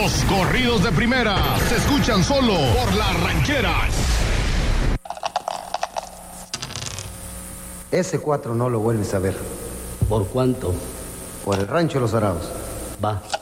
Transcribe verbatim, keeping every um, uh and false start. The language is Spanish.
Los corridos de primera se escuchan solo por La Ranchera. Ese cuatro no lo vuelves a ver. ¿Por cuánto? Por el rancho Los Arados. Va.